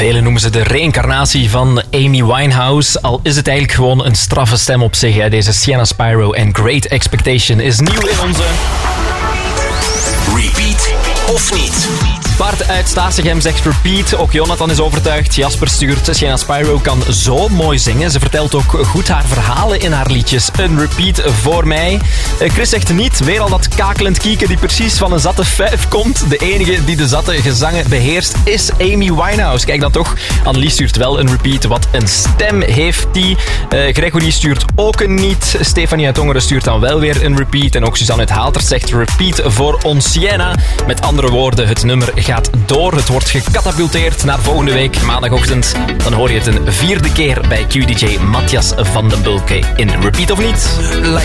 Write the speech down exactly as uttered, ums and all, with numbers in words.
Velen noemen ze de reïncarnatie van Amy Winehouse. Al is het eigenlijk gewoon een straffe stem op zich. Hè. Deze Sienna Spyro en Great Expectation is nieuw in onze... Repeat of niet? Bart uit Statiegem zegt repeat. Ook Jonathan is overtuigd. Jasper stuurt. Sienna Spyro kan zo mooi zingen. Ze vertelt ook goed haar verhalen in haar liedjes. Een repeat voor mij. Chris zegt niet. Weer al dat kakelend kieken die precies van een zatte vijf komt. De enige die de zatte gezangen beheerst is Amy Winehouse. Kijk dan toch. Annelies stuurt wel een repeat. Wat een stem heeft die. Uh, Gregory stuurt ook een niet. Stefanie uit Tongeren stuurt dan wel weer een repeat. En ook Suzanne uit Haalters zegt repeat voor ons Sienna. Met andere woorden, het nummer gaat door. Het wordt gecatapulteerd naar volgende week, maandagochtend. Dan hoor je het een vierde keer bij Q D J Matthias van den Bulke in Repeat of niet.